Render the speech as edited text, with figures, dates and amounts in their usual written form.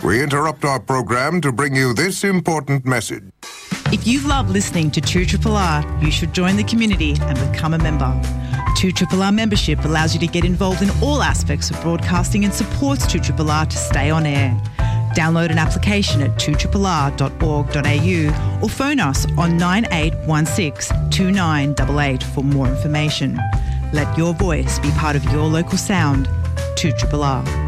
We interrupt our program to bring you this important message. If you love listening to 2RRR, you should join the community and become a member. 2RRR membership allows you to get involved in all aspects of broadcasting and supports 2RRR to stay on air. Download an application at 2RRR.org.au or phone us on 9816 2988 for more information. Let your voice be part of your local sound. 2RRR.